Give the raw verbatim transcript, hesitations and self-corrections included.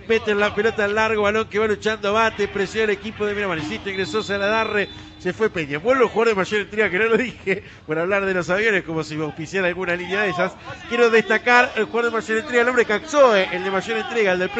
meten la pelota al largo, balón que va luchando Bate, presiona el equipo de Miramar, insisto, ingresó Saladarre, se fue Peña. Vuelvo a jugar de mayor entrega, que no lo dije, por hablar de los aviones, como si me auspiciara alguna línea de esas. Quiero destacar el jugador de mayor entrega, el hombre Caxoe, el de mayor entrega, el del